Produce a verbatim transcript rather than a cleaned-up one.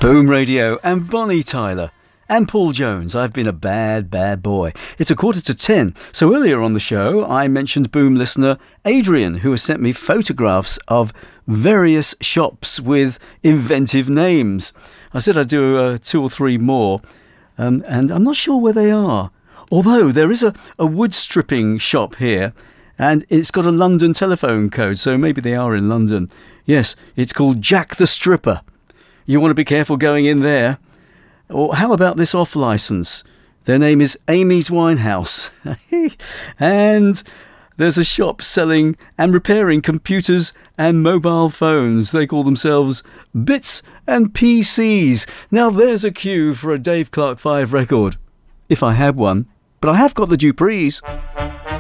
Boom Radio and Bonnie Tyler and Paul Jones. I've been a bad, bad boy. It's a quarter to ten. So earlier on the show, I mentioned Boom listener Adrian, who has sent me photographs of various shops with inventive names. I said I'd do uh, two or three more, um, and I'm not sure where they are. Although there is a, a wood stripping shop here, and it's got a London telephone code, so maybe they are in London. Yes, it's called Jack the Stripper. You want to be careful going in there. Or how about this off licence? Their name is Amy's Winehouse. And there's a shop selling and repairing computers and mobile phones. They call themselves Bits and P Cs. Now there's a cue for a Dave Clark five record. If I had one. But I have got the Duprees.